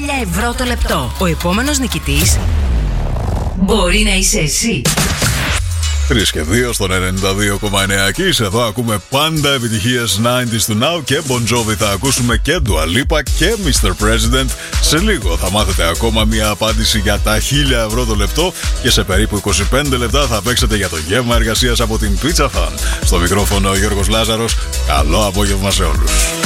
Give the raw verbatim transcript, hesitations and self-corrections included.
χίλια ευρώ το λεπτό. Ο επόμενος νικητής μπορεί να είσαι εσύ. τρεις και δύο στον ενενήντα δύο κόμμα εννέα Kiss. Εδώ ακούμε πάντα επιτυχίες ενενήντα του Now και Bon Jovi. Θα ακούσουμε και Dua Lipa και μίστερ President. Σε λίγο θα μάθετε ακόμα μια απάντηση για τα χίλια ευρώ το λεπτό και σε περίπου είκοσι πέντε λεπτά θα παίξετε για το γεύμα εργασίας από την Pizza Hut. Στο μικρόφωνο ο Γιώργος Λάζαρος. Καλό απόγευμα σε όλους.